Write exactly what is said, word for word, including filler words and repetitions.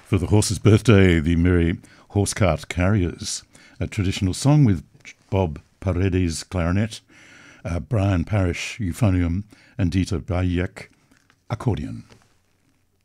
For the horse's birthday, the Merry Horse Cart Carriers, a traditional song with Bob Paredes clarinet, uh, Brian Parish euphonium, and Dieter Bayek accordion.